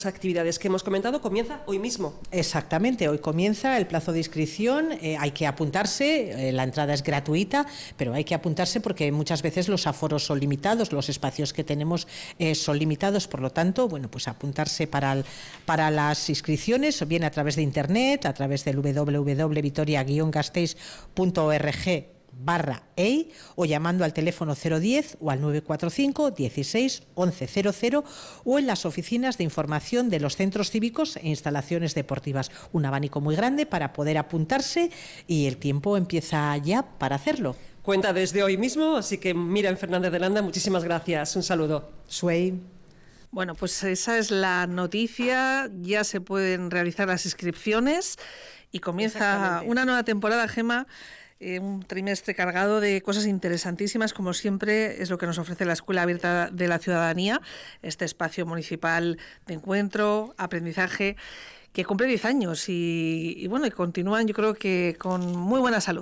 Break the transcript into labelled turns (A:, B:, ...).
A: actividades que hemos comentado comienza hoy mismo.
B: Exactamente, hoy comienza el plazo de inscripción, hay que apuntarse, la entrada es gratuita, pero hay que apuntarse porque muchas veces los aforos son limitados, los espacios que tenemos son limitados, por lo tanto, bueno, pues apuntarse para las inscripciones, o bien a través de internet, a través del www.vitoria-gasteiz.org/EI o llamando al teléfono 010 o al 945 16 11 00 o en las oficinas de información de los centros cívicos e instalaciones deportivas. Un abanico muy grande para poder apuntarse y el tiempo empieza ya para hacerlo.
A: Cuenta desde hoy mismo, así que Miriam Fernández de Landa, muchísimas gracias. Un saludo.
B: Suey.
C: Bueno, pues esa es la noticia, ya se pueden realizar las inscripciones y comienza una nueva temporada, Gemma. Un trimestre cargado de cosas interesantísimas, como siempre es lo que nos ofrece la Escuela Abierta de la Ciudadanía, este espacio municipal de encuentro, aprendizaje, que cumple 10 años y bueno, y continúan, yo creo que con muy buena salud.